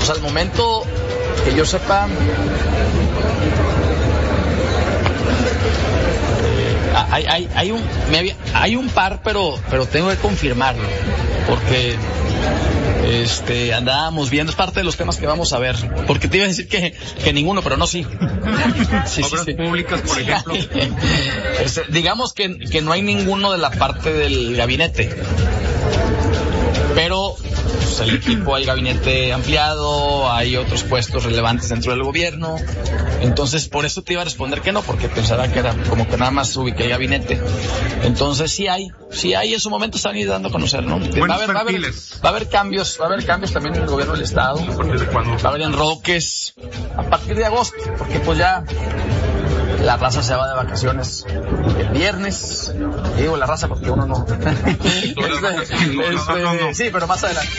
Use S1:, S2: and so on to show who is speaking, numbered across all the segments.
S1: Pues al momento que yo sepa, hay un par, pero tengo que confirmarlo, porque andábamos viendo, es parte de los temas que vamos a ver, porque te iba a decir que ninguno, pero no, sí.
S2: Obras públicas, por ejemplo.
S1: Digamos que no hay ninguno de la parte del gabinete, pero pues, el equipo, hay gabinete ampliado, hay otros puestos relevantes dentro del gobierno, entonces por eso te iba a responder que no, porque pensaba que era como que nada más ubiqué gabinete. Entonces sí hay, en su momento están dando a conocer, ¿no? Va a haber cambios también en el gobierno del estado.
S2: ¿A partir de cuándo?
S1: Va a haber enroques a partir de agosto, porque pues ya la raza se va de vacaciones el viernes. Digo la raza porque uno no. Sí, pero más adelante.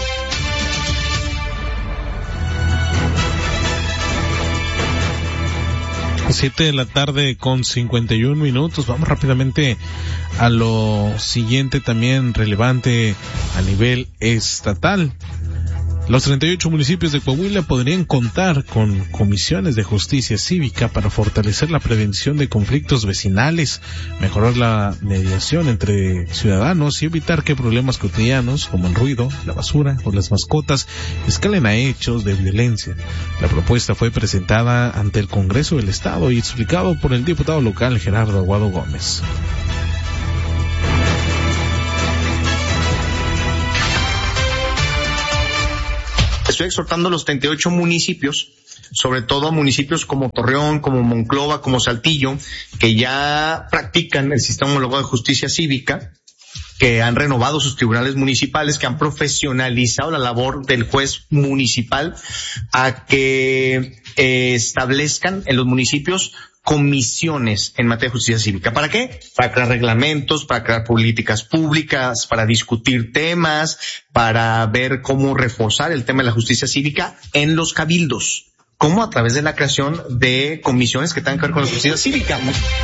S3: Siete de la tarde con 51 minutos. Vamos rápidamente a lo siguiente también relevante a nivel estatal. Los 38 municipios de Coahuila podrían contar con comisiones de justicia cívica para fortalecer la prevención de conflictos vecinales, mejorar la mediación entre ciudadanos y evitar que problemas cotidianos como el ruido, la basura o las mascotas escalen a hechos de violencia. La propuesta fue presentada ante el Congreso del Estado y explicado por el diputado local Gerardo Aguado Gómez.
S4: Estoy exhortando a los 38 municipios, sobre todo a municipios como Torreón, como Monclova, como Saltillo, que ya practican el sistema homologado de justicia cívica, que han renovado sus tribunales municipales, que han profesionalizado la labor del juez municipal, a que establezcan en los municipios comisiones en materia de justicia cívica. ¿Para qué? Para crear reglamentos, para crear políticas públicas, para discutir temas, para ver cómo reforzar el tema de la justicia cívica en los cabildos, como a través de la creación de comisiones que tengan que ver con la justicia cívica.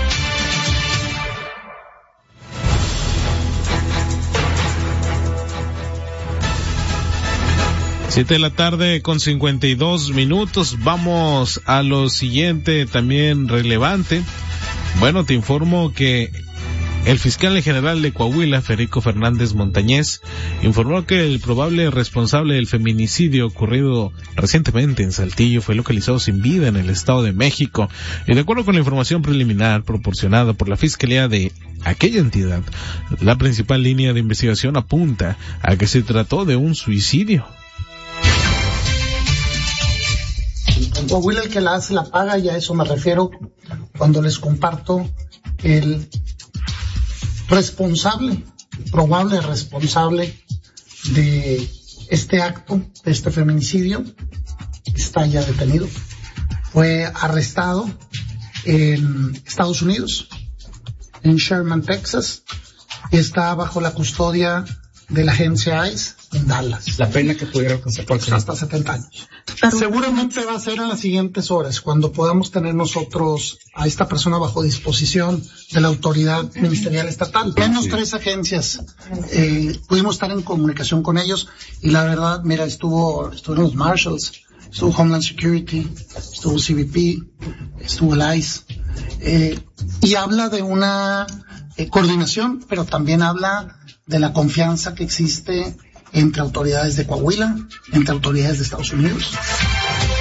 S3: 7 de la tarde con 52 minutos. Vamos a lo siguiente también relevante. Bueno, te informo que el fiscal general de Coahuila, Federico Fernández Montañez, informó que el probable responsable del feminicidio ocurrido recientemente en Saltillo fue localizado sin vida en el Estado de México. Y de acuerdo con la información preliminar proporcionada por la Fiscalía de aquella entidad, la principal línea de investigación apunta a que se trató de un suicidio.
S5: En Coahuila el que la hace la paga, y a eso me refiero cuando les comparto el probable responsable de este acto, de este feminicidio. Está ya detenido. Fue arrestado en Estados Unidos, en Sherman, Texas, y está bajo la custodia de la agencia ICE en Dallas.
S6: La pena que pudiera alcanzar
S5: hasta 70 años. Seguramente va a ser en las siguientes horas, cuando podamos tener nosotros a esta persona bajo disposición de la autoridad ministerial estatal. Tenemos 3 agencias, pudimos estar en comunicación con ellos, y la verdad, mira, estuvieron los Marshals, estuvo Homeland Security, estuvo CBP, estuvo el ICE, y habla de una coordinación, pero también habla de la confianza que existe entre autoridades de Coahuila, entre autoridades de Estados Unidos.